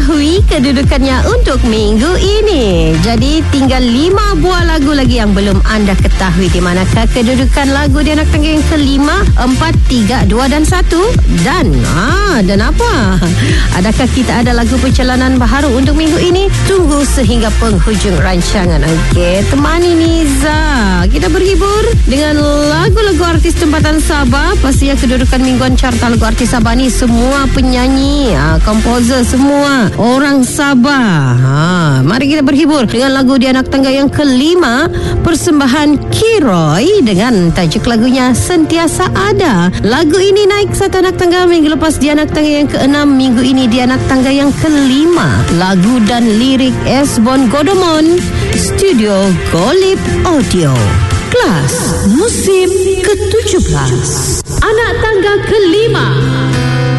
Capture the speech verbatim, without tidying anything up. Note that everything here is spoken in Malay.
ketahui kedudukannya untuk minggu ini. Jadi tinggal lima buah lagu lagi yang belum anda ketahui. Di manakah kedudukan lagu di anak tangga yang kelima, empat, tiga, dua dan satu? Dan ah, dan apa? Adakah kita ada lagu perjalanan baharu untuk minggu ini? Tunggu sehingga penghujung rancangan. Okey, temani Niza. Kita berhibur dengan lagu-lagu artis tempatan Sabah. Pastinya kedudukan mingguan carta lagu artis Sabah ni semua penyanyi, ha, komposer semua orang Sabah. Ha, mari kita berhibur dengan lagu di anak tangga yang kelima, persembahan Kiroy dengan tajuk lagunya Sentiasa Ada. Lagu ini naik satu anak tangga minggu lepas di anak tangga yang keenam, minggu ini di anak tangga yang kelima. Lagu dan lirik Esbon Godomon, Studio Golip Audio. Kelas musim ketujuh belas. Anak tangga kelima.